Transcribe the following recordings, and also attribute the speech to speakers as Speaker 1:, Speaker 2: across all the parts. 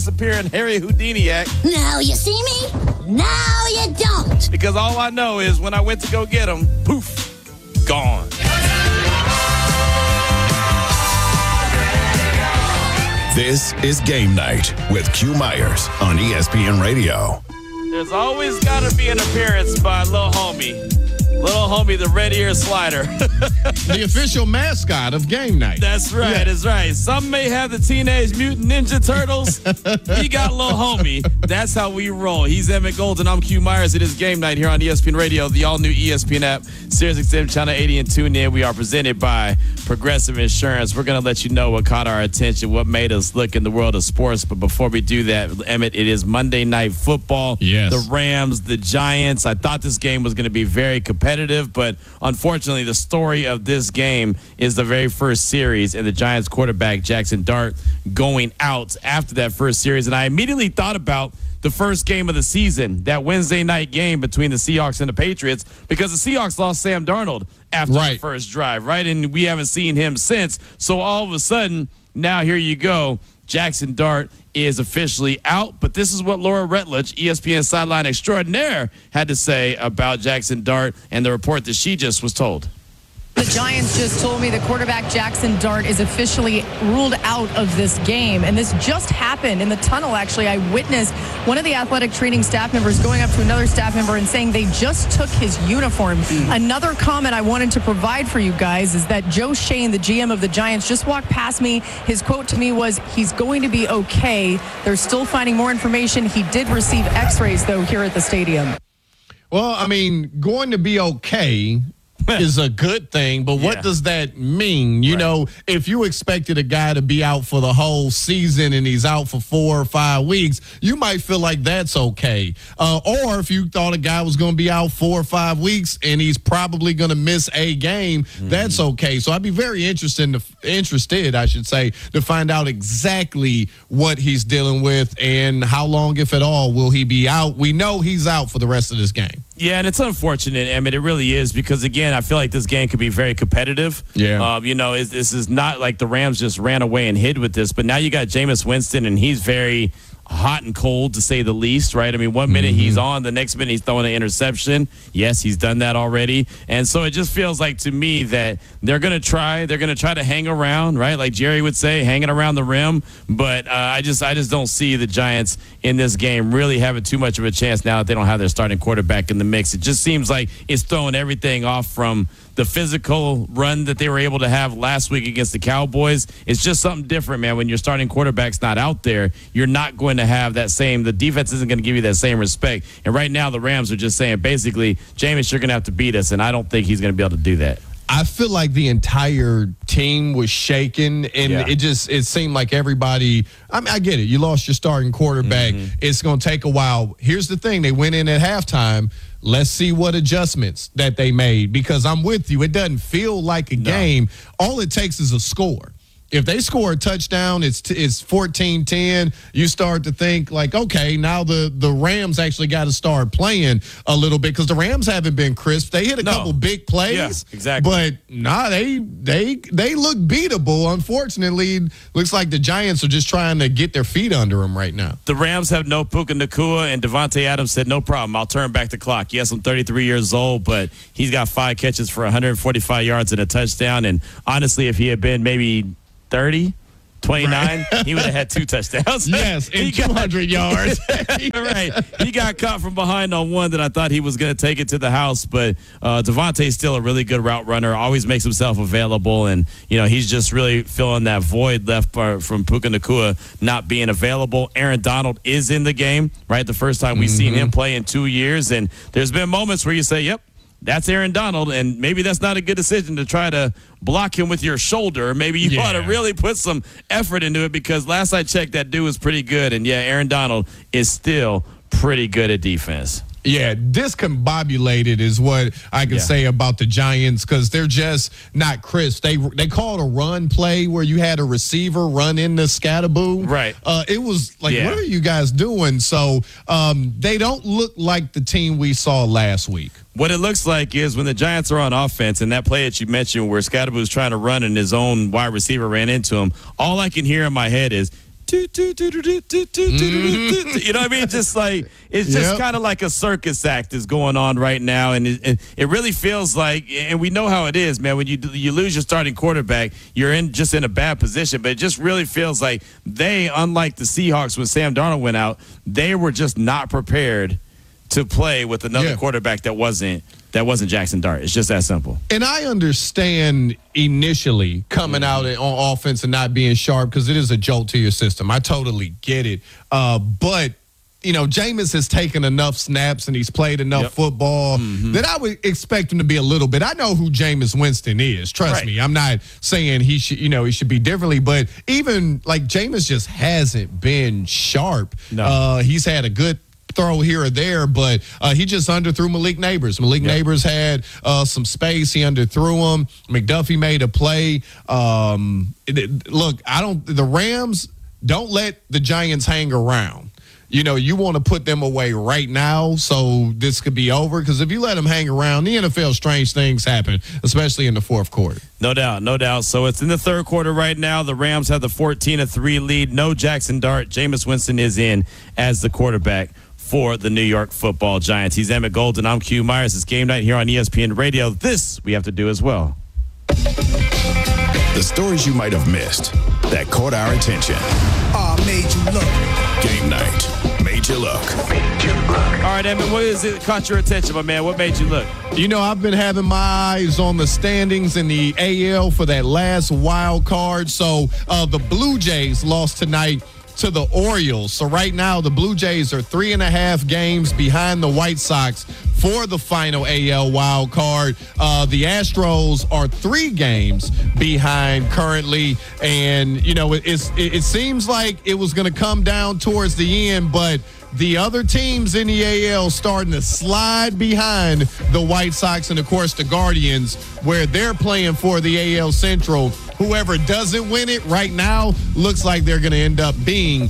Speaker 1: appearing Harry Houdini act.
Speaker 2: Now you see me? Now you don't.
Speaker 1: Because all I know is when I went to go get him, poof, gone.
Speaker 3: This is Game Night with Q Myers on ESPN Radio.
Speaker 1: There's always got to be an appearance by Lil Homie. Little homie, the red ear slider.
Speaker 4: The official mascot of Game Night.
Speaker 1: That's right. Yeah. That's right. Some may have the Teenage Mutant Ninja Turtles. He got Little Homie. That's how we roll. He's Emmett Golden. I'm Q Myers. It is Game Night here on ESPN Radio, the all-new ESPN app, SiriusXM Channel 80 and tune in. We are presented by Progressive Insurance. We're going to let you know what caught our attention, what made us look in the world of sports. But before we do that, Emmett, it is Monday Night Football.
Speaker 4: Yes.
Speaker 1: The Rams, the Giants. I thought this game was going to be very competitive, but unfortunately the story of this game is the very first series and the Giants quarterback Jackson Dart going out after that first series. And I immediately thought about the first game of the season, that Wednesday night game between the Seahawks and the Patriots, because the Seahawks lost Sam Darnold after the first drive, right? And we haven't seen him since. So all of a sudden, now here you go. Jackson Dart is officially out, but this is what Laura Rutledge, ESPN sideline extraordinaire, had to say about Jackson Dart and the report that she just was told.
Speaker 5: The Giants just told me the quarterback Jackson Dart is officially ruled out of this game. And this just happened in the tunnel, actually. I witnessed one of the athletic training staff members going up to another staff member and saying they just took his uniform. Another comment I wanted to provide for you guys is that Joe Shane, the GM of the Giants, just walked past me. His quote to me was, he's going to be okay. They're still finding more information. He did receive x-rays, though, here at the stadium.
Speaker 4: Well, I mean, going to be okay is a good thing, but what does that mean? You know, if you expected a guy to be out for the whole season and he's out for 4 or 5 weeks, you might feel like that's okay. Or if you thought a guy was going to be out 4 or 5 weeks and he's probably going to miss a game, that's okay. So I'd be very interested, to find out exactly what he's dealing with and how long, if at all, will he be out. We know he's out for the rest of this game.
Speaker 1: Yeah, and it's unfortunate, Emmett. It really is, because, again, I feel like this game could be very competitive.
Speaker 4: Yeah.
Speaker 1: This is not like the Rams just ran away and hid with this, but now you got Jameis Winston, and he's very hot and cold, to say the least, right? I mean, one minute he's on, the next minute he's throwing an interception. Yes, he's done that already. And so it just feels like to me that they're going to try to hang around, right? Like Jerry would say, hanging around the rim. But I just don't see the Giants in this game really having too much of a chance now that they don't have their starting quarterback in the mix. It just seems like it's throwing everything off from the physical run that they were able to have last week against the Cowboys. It's just something different, man. When your starting quarterback's not out there, you're not going to have that same, the defense isn't going to give you that same respect. And right now the Rams are just saying, basically, Jameis, you're going to have to beat us, and I don't think he's going to be able to do that.
Speaker 4: I feel like the entire team was shaken, and it seemed like everybody. I get it. You lost your starting quarterback. It's going to take a while. Here's the thing. They went in at halftime. Let's see what adjustments that they made, because I'm with you. It doesn't feel like a game. All it takes is a score. If they score a touchdown, it's 14-10. You start to think like, okay, now the Rams actually got to start playing a little bit, because the Rams haven't been crisp. They hit a couple big plays,
Speaker 1: exactly.
Speaker 4: But they look beatable. Unfortunately, looks like the Giants are just trying to get their feet under them right now.
Speaker 1: The Rams have no Puka Nacua, and Devontae Adams said, no problem, I'll turn back the clock. Yes, I'm 33 years old, but he's got 5 catches for 145 yards and a touchdown. And honestly, if he had been maybe 30, 29, he would have had 2 touchdowns.
Speaker 4: Yes, and 200 yards.
Speaker 1: Right. He got caught from behind on one that I thought he was going to take it to the house, but Devontae's still a really good route runner, always makes himself available, and he's just really filling that void left from Puka Nacua not being available. Aaron Donald is in the game, right? The first time we've seen him play in 2 years, and there's been moments where you say, yep, that's Aaron Donald, and maybe that's not a good decision to try to block him with your shoulder. Maybe you ought to really put some effort into it, because last I checked, that dude was pretty good. And, Aaron Donald is still pretty good at defense.
Speaker 4: Yeah, discombobulated is what I can say about the Giants, because they're just not crisp. They called a run play where you had a receiver run into Scatterboo.
Speaker 1: Right.
Speaker 4: It was like, what are you guys doing? So they don't look like the team we saw last week.
Speaker 1: What it looks like is when the Giants are on offense, and that play that you mentioned where Scatterboo's trying to run and his own wide receiver ran into him, all I can hear in my head is, You know what I mean? Just like it's just kind of like a circus act is going on right now, and it really feels like, and we know how it is, man. When you lose your starting quarterback, you're in a bad position. But it just really feels like they, unlike the Seahawks when Sam Darnold went out, they were just not prepared to play with another quarterback that wasn't Jackson Dart. It's just that simple.
Speaker 4: And I understand initially coming out on offense and not being sharp because it is a jolt to your system. I totally get it. But, Jameis has taken enough snaps and he's played enough football that I would expect him to be a little bit. I know who Jameis Winston is. Trust me. I'm not saying he should be differently, but even like Jameis just hasn't been sharp.
Speaker 1: No.
Speaker 4: He's had a good throw here or there, but he just underthrew Malik Neighbors. Neighbors had some space. He underthrew him. McDuffie made a play. The Rams don't let the Giants hang around. You want to put them away right now so this could be over, because if you let them hang around, the NFL, strange things happen, especially in the fourth quarter.
Speaker 1: No doubt. So it's in the third quarter right now. The Rams have the 14-3 lead. No Jackson Dart. Jameis Winston is in as the quarterback for the New York Football Giants. He's Emmett Golden. I'm Q Myers. It's Game Night here on ESPN Radio. This we have to do as well.
Speaker 3: The stories you might have missed that caught our attention.
Speaker 6: Made you look.
Speaker 3: Game Night made you look.
Speaker 1: All right, Emmett, what is it caught your attention, my man? What made you look?
Speaker 4: I've been having my eyes on the standings in the AL for that last wild card. So the Blue Jays lost tonight to the Orioles. So right now the Blue Jays are 3.5 games behind the White Sox for the final AL wild card. The Astros are 3 games behind currently, and it seems like it was going to come down towards the end, but the other teams in the AL starting to slide behind the White Sox and, of course, the Guardians, where they're playing for the AL Central. Whoever doesn't win it right now looks like they're going to end up being,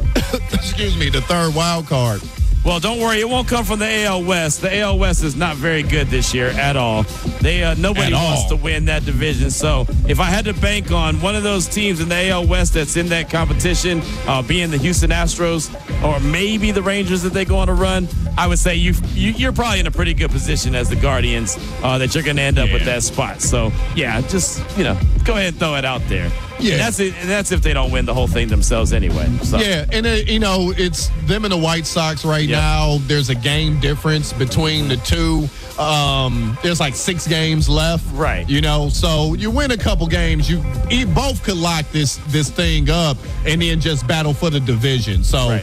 Speaker 4: the third wild card.
Speaker 1: Well, don't worry. It won't come from the AL West. The AL West is not very good this year at all. Nobody wants to win that division. So if I had to bank on one of those teams in the AL West that's in that competition, being the Houston Astros or maybe the Rangers that they go on a run, I would say you're probably in a pretty good position as the Guardians that you're going to end up with that spot. So, yeah, just, go ahead and throw it out there. Yeah, and that's if they don't win the whole thing themselves anyway. So. Yeah,
Speaker 4: and it's them and the White Sox right now. There's a game difference between the two. There's like 6 games left,
Speaker 1: right?
Speaker 4: So you win a couple games, you both could lock this thing up and then just battle for the division. So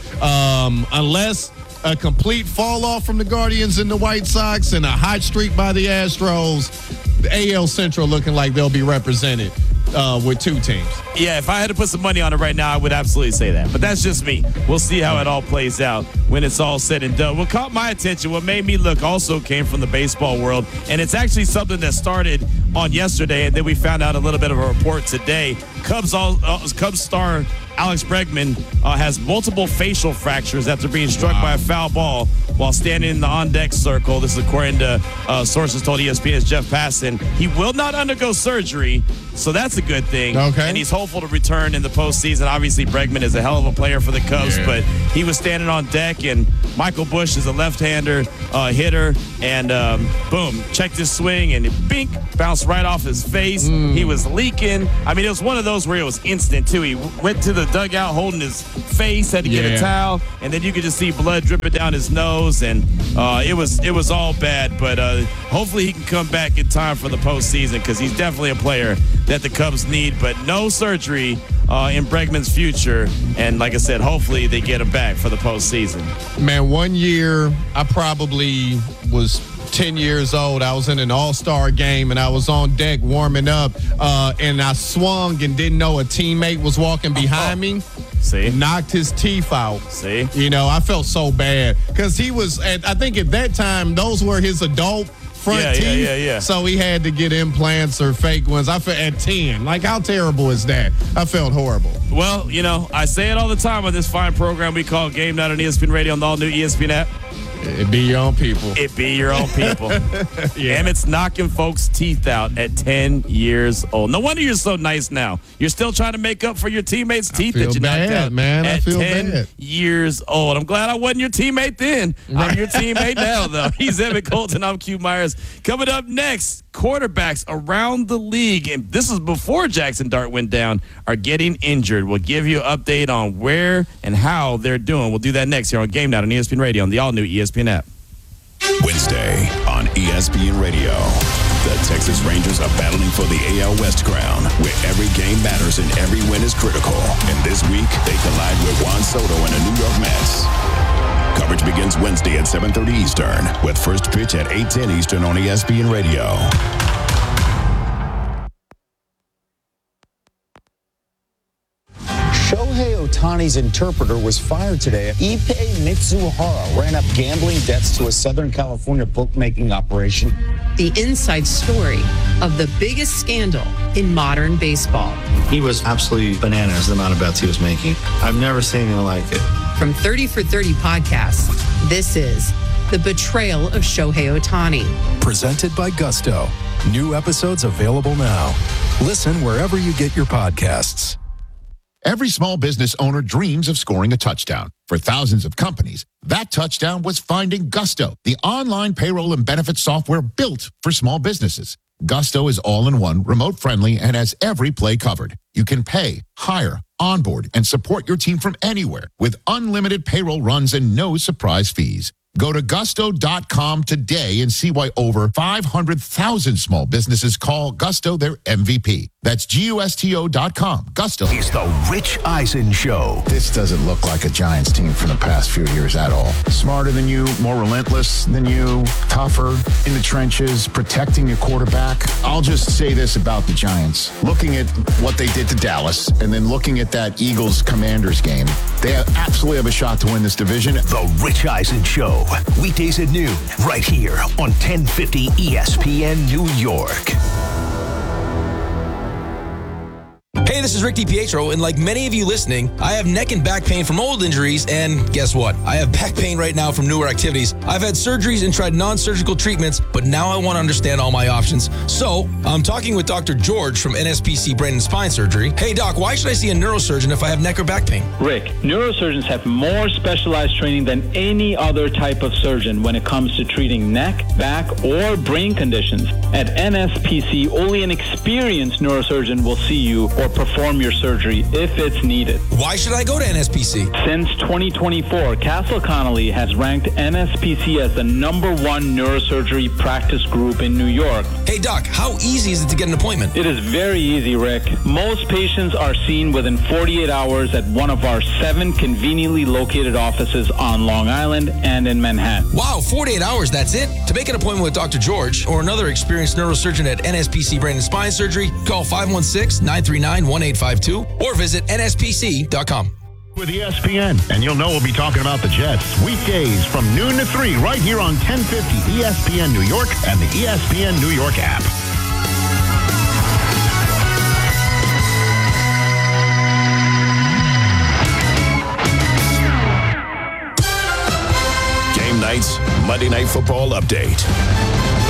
Speaker 4: unless a complete fall off from the Guardians and the White Sox and a hot streak by the Astros, the AL Central looking like they'll be represented with 2 teams.
Speaker 1: Yeah, if I had to put some money on it right now, I would absolutely say that. But that's just me. We'll see how it all plays out when it's all said and done. What caught my attention, what made me look, also came from the baseball world. And it's actually something that started on yesterday, and then we found out a little bit of a report today. Cubs star Alex Bregman has multiple facial fractures after being struck by a foul ball while standing in the on-deck circle. This is according to sources told ESPN's Jeff Passan. He will not undergo surgery, so that's a good thing.
Speaker 4: Okay.
Speaker 1: And he's hopeful to return in the postseason. Obviously, Bregman is a hell of a player for the Cubs, but he was standing on deck, and Michael Busch is a left-hander hitter, and boom, checked his swing, and bink, bounced right off his face. He was leaking. I mean, it was one of those where it was instant, too. He went to the dugout holding his face, had to get a towel, and then you could just see blood dripping down his nose, and it was all bad. But hopefully he can come back in time for the postseason, because he's definitely a player that the Cubs need. But no surgery in Bregman's future, and like I said, hopefully they get him back for the postseason.
Speaker 4: Man, one year I probably was 10 years old. I was in an all-star game, and I was on deck warming up, and I swung and didn't know a teammate was walking behind me.
Speaker 1: See?
Speaker 4: Knocked his teeth out.
Speaker 1: See?
Speaker 4: I felt so bad because he was, I think at that time, those were his adult front teeth.
Speaker 1: Yeah.
Speaker 4: So he had to get implants or fake ones. I felt at 10. Like, how terrible is that? I felt horrible.
Speaker 1: Well, I say it all the time on this fine program we call Game Night on ESPN Radio on the all-new ESPN app.
Speaker 4: It be your own people.
Speaker 1: It be your own people. And it's knocking folks' teeth out at 10 years old. No wonder you're so nice now. You're still trying to make up for your teammates' teeth that you knocked out
Speaker 4: man.
Speaker 1: at
Speaker 4: I feel
Speaker 1: 10
Speaker 4: bad.
Speaker 1: years old. I'm glad I wasn't your teammate then. I'm your teammate now, though. He's Evan Colton. I'm Q Myers. Coming up next, quarterbacks around the league, and this is before Jackson Dart went down, are getting injured. We'll give you an update on where and how they're doing. We'll do that next here on Game Night on ESPN Radio on the all-new ESPN app.
Speaker 3: Wednesday on ESPN Radio. The Texas Rangers are battling for the AL West crown, where every game matters and every win is critical. And this week, they collide with Juan Soto and the New York Mets. Coverage begins Wednesday at 7:30 Eastern, with first pitch at 8:10 Eastern on ESPN Radio.
Speaker 7: Shohei Ohtani's interpreter was fired today. Ippei Mitsuhara ran up gambling debts to a Southern California bookmaking operation.
Speaker 8: The inside story of the biggest scandal in modern baseball.
Speaker 9: He was absolutely bananas, the amount of bets he was making. I've never seen anything like it.
Speaker 8: From 30 for 30 podcasts, this is The Betrayal of Shohei Ohtani.
Speaker 10: Presented by Gusto. New episodes available now. Listen wherever you get your podcasts.
Speaker 11: Every small business owner dreams of scoring a touchdown. For thousands of companies, that touchdown was finding Gusto, the online payroll and benefits software built for small businesses. Gusto is all-in-one, remote-friendly, and has every play covered. You can pay, hire, onboard, and support your team from anywhere with unlimited payroll runs and no surprise fees. Go to gusto.com today and see why over 500,000 small businesses call Gusto their MVP. That's GUSTO.com. Gusto.
Speaker 3: It's the Rich Eisen Show.
Speaker 11: This doesn't look like a Giants team from the past few years at all. Smarter than you, more relentless than you, tougher, in the trenches, protecting your quarterback. I'll just say this about the Giants. Looking at what they did to Dallas and then looking at that Eagles-Commanders game, they absolutely have a shot to win this division.
Speaker 3: The Rich Eisen Show. Weekdays at noon, right here on 1050 ESPN New York.
Speaker 12: Hey, this is Rick DiPietro, and like many of you listening, I have neck and back pain from old injuries, and guess what? I have back pain right now from newer activities. I've had surgeries and tried non-surgical treatments, but now I want to understand all my options. So, I'm talking with Dr. George from NSPC Brain and Spine Surgery. Hey, Doc, why should I see a neurosurgeon if I have neck or back pain?
Speaker 13: Rick, neurosurgeons have more specialized training than any other type of surgeon when it comes to treating neck, back, or brain conditions. At NSPC, only an experienced neurosurgeon will see you or perform your surgery if it's needed.
Speaker 12: Why should I go to NSPC?
Speaker 13: Since 2024, Castle Connolly has ranked NSPC as the #1 neurosurgery practice group in New York.
Speaker 12: Hey, Doc, how easy is it to get an appointment?
Speaker 13: It is very easy, Rick. Most patients are seen within 48 hours at one of our 7 conveniently located offices on Long Island and in Manhattan.
Speaker 12: Wow, 48 hours, that's it? To make an appointment with Dr. George or another experienced neurosurgeon at NSPC Brain and Spine Surgery, call 516-939-1852 or visit nspc.com.
Speaker 14: With ESPN, and you'll know we'll be talking about the Jets weekdays from noon to 3 right here on 1050 ESPN New York and the ESPN New York app.
Speaker 3: Game Night's Monday Night Football Update.